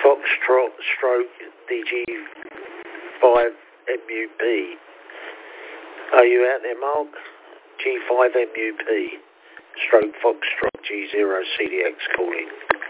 Foxtrot stroke DG5 MUP. Are you out there, Mark? G5 MUP stroke Foxtrot G0 CDX calling.